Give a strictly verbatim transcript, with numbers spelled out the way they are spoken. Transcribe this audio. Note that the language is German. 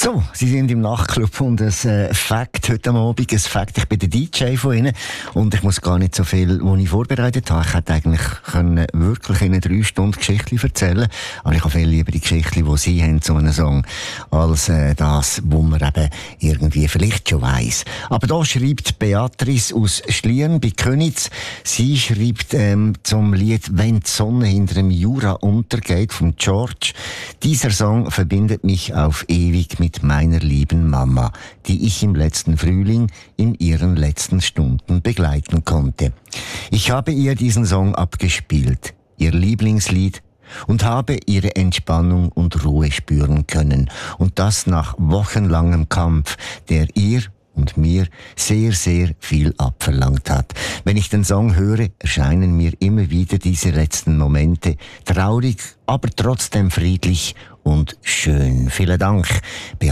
So, Sie sind im Nachtclub und ein äh, Fakt heute am Abend, ein Fakt, ich bin der D J von Ihnen und ich muss gar nicht so viel, was ich vorbereitet habe. Ich hätte eigentlich können wirklich in drei Stunden Geschichten erzählen, aber ich habe viel lieber die Geschichten, die Sie haben zu einem Song, als äh, das, wo man eben irgendwie vielleicht schon weiss. Aber da schreibt Beatrice aus Schlieren bei Könitz, sie schreibt ähm, zum Lied «Wenn die Sonne hinter dem Jura untergeht» von George. Dieser Song verbindet mich auf ewig mit meiner lieben Mama, die ich im letzten Frühling in ihren letzten Stunden begleiten konnte. Ich habe ihr diesen Song abgespielt, ihr Lieblingslied, und habe ihre Entspannung und Ruhe spüren können. Und das nach wochenlangem Kampf, der ihr und mir sehr, sehr viel abverlangt hat. Wenn ich den Song höre, erscheinen mir immer wieder diese letzten Momente traurig, aber trotzdem friedlich und schön. Vielen Dank, Beatrice.